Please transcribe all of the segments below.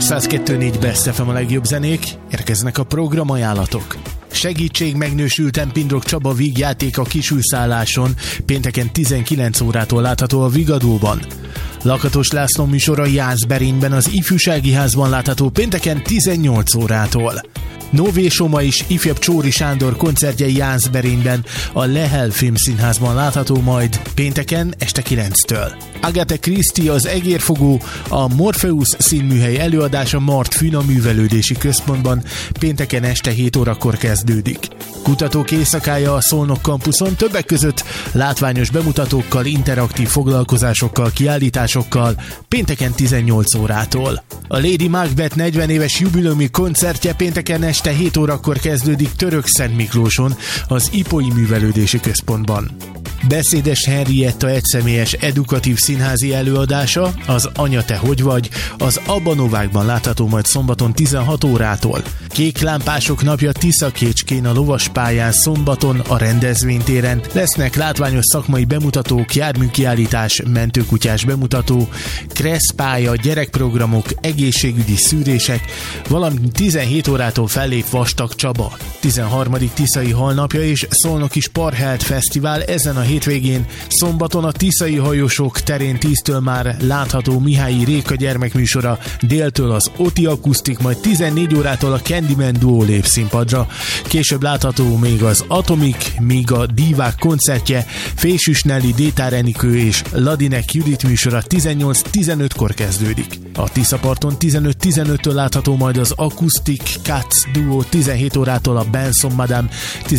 102.4 Best FM a legjobb zenék, érkeznek a programajánlatok. Segítség megnősülten Pindrok Csaba vígjáték a Kisülszálláson, pénteken 19 órától látható a Vigadóban. Lakatos László műsora Jászberényben az Ifjúsági Házban látható pénteken 18 órától. Nové Soma is ifjabb Csóri Sándor koncertje Jászberényben a Lehel Filmszínházban látható majd pénteken este 9-től. Agatha Christie az Egérfogó, a Morpheus színműhely előadása Mart Fün a Művelődési Központban pénteken este 7 órakor kezdődik. Kutatók éjszakája a Szolnok kampuszon, többek között látványos bemutatókkal, interaktív foglalkozásokkal, kiállításokkal pénteken 18 órától. A Lady Macbeth 40 éves jubileumi koncertje pénteken este 7 órakor kezdődik Törökszent Miklóson, az Ipói Művelődési Központban. Beszédes Henrietta egyszemélyes edukatív színházi előadása, az Anya te hogy vagy, az Abba Novákban látható majd szombaton 16 órától. Kék lámpások napja Tiszakécskén a lovaspályán szombaton a rendezvénytéren. Lesznek látványos szakmai bemutatók, járműkiállítás, mentőkutyás bemutató, kresszpálya, gyerekprogramok, egészségügyi szűrések, valamint 17 órától fellép Vastag Csaba. 13. Tiszai Halnapja és Szolnoki Sparhelt Fesztivál ezen a hétvégén. Szombaton a Tiszai Hajósok terén 10-től már látható Mihályi Réka gyermekműsora, déltől az Oti Akusztik, majd 14 órától a Candyman Duo lép színpadra. Később látható még az Atomik, míg a Divák koncertje, Fésűs Nelly, Détár Enikő és Ladinek Judit műsora 18-15-kor kezdődik. A Tiszaparton 15-15-től látható majd az Acoustic Cats Duo, 17 órától a Benson Madame,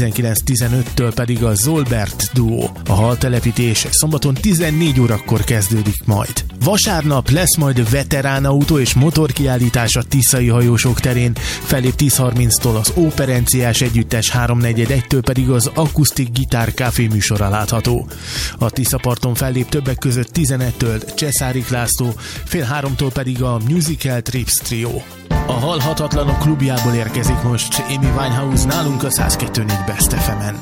19-15-től pedig a Zolbert Duo. A haltelepítés szombaton 14 órakor kezdődik majd. Vasárnap lesz majd veteránautó és motorkiállítás a Tiszai Hajósok terén, fellép 10:30-tól az Operenciás Együttes, 3:41-től pedig az Akusztik Gitár Café műsora látható. A Tiszaparton fellép többek között 11-től Cseszárik László, 2:30-tól pedig a Musical Trips Trio. A Halhatatlanok klubjából érkezik most Amy Winehouse nálunk a 102.4 Best FM-en.